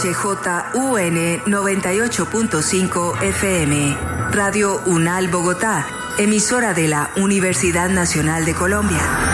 XHJUN 98.5 FM, Radio UNAL Bogotá, emisora de la Universidad Nacional de Colombia.